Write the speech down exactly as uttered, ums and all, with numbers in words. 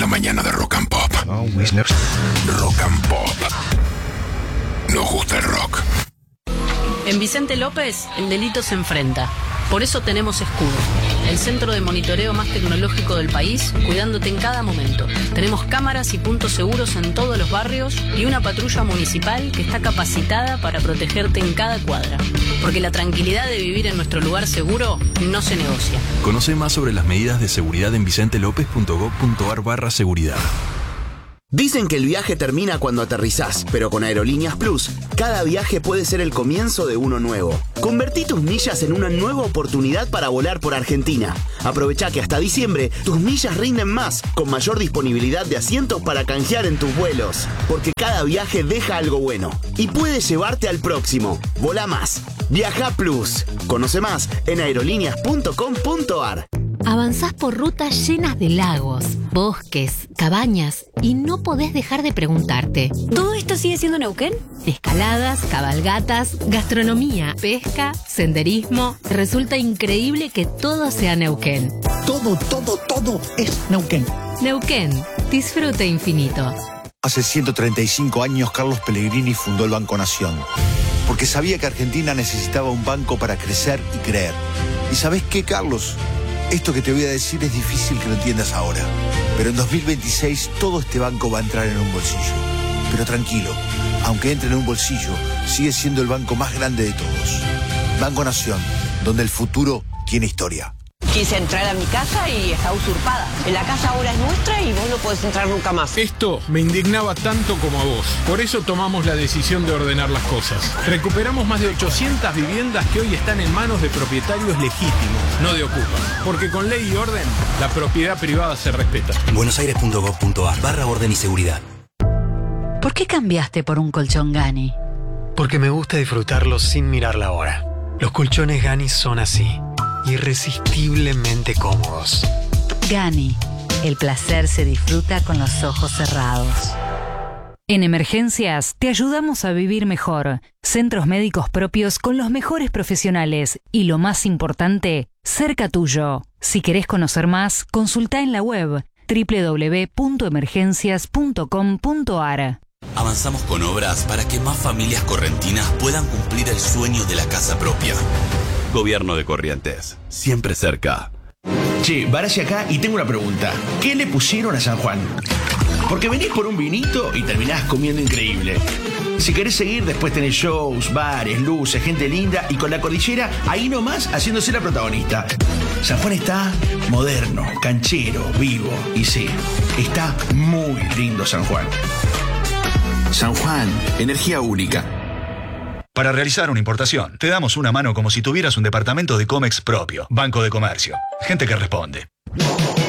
Una mañana de Rock and Pop. Oh, Rock and Pop. Nos gusta el rock. En Vicente López, el delito se enfrenta. Por eso tenemos Escudo, el centro de monitoreo más tecnológico del país, cuidándote en cada momento. Tenemos cámaras y puntos seguros en todos los barrios y una patrulla municipal que está capacitada para protegerte en cada cuadra. Porque la tranquilidad de vivir en nuestro lugar seguro no se negocia. Conoce más sobre las medidas de seguridad en vicentelopez.gov.ar barra seguridad. Dicen que el viaje termina cuando aterrizás, pero con Aerolíneas Plus, cada viaje puede ser el comienzo de uno nuevo. Convertí tus millas en una nueva oportunidad para volar por Argentina. Aprovecha que hasta diciembre tus millas rinden más, con mayor disponibilidad de asientos para canjear en tus vuelos. Porque cada viaje deja algo bueno y puede llevarte al próximo. Volá más. Viaja Plus. Conoce más en aerolíneas punto com punto ar. Avanzás por rutas llenas de lagos, bosques, cabañas y no podés dejar de preguntarte: ¿todo esto sigue siendo Neuquén? Escaladas, cabalgatas, gastronomía, pesca, senderismo. Resulta increíble que todo sea Neuquén. Todo, todo, todo es Neuquén. Neuquén, disfrute infinito. Hace ciento treinta y cinco años Carlos Pellegrini fundó el Banco Nación, porque sabía que Argentina necesitaba un banco para crecer y creer. ¿Y sabés qué, Carlos? Esto que te voy a decir es difícil que lo entiendas ahora, pero en dos mil veintiséis todo este banco va a entrar en un bolsillo. Pero tranquilo, aunque entre en un bolsillo, sigue siendo el banco más grande de todos. Banco Nación, donde el futuro tiene historia. Quise entrar a mi casa y está usurpada. La casa ahora es nuestra y vos no podés entrar nunca más. Esto me indignaba tanto como a vos. Por eso tomamos la decisión de ordenar las cosas. Recuperamos más de ochocientas viviendas que hoy están en manos de propietarios legítimos, no de ocupas. Porque con ley y orden, la propiedad privada se respeta. buenosaires punto gov punto ar barra orden y seguridad. ¿Por qué cambiaste por un colchón Gani? Porque me gusta disfrutarlo sin mirar la hora. Los colchones Gani son así, irresistiblemente cómodos. Gani, el placer se disfruta con los ojos cerrados. En Emergencias te ayudamos a vivir mejor. Centros médicos propios con los mejores profesionales y, lo más importante, cerca tuyo. Si querés conocer más, consulta en la web doble u doble u doble u punto emergencias punto com punto ar. Avanzamos con obras para que más familias correntinas puedan cumplir el sueño de la casa propia. Gobierno de Corrientes, siempre cerca. Che, Barassi acá y tengo una pregunta. ¿Qué le pusieron a San Juan? Porque venís por un vinito y terminás comiendo increíble. Si querés seguir, después tenés shows, bares, luces, gente linda y con la cordillera ahí nomás haciéndose la protagonista. San Juan está moderno, canchero, vivo y sí, está muy lindo San Juan. San Juan, energía única. Para realizar una importación, te damos una mano como si tuvieras un departamento de Comex propio. Banco de Comercio. Gente que responde.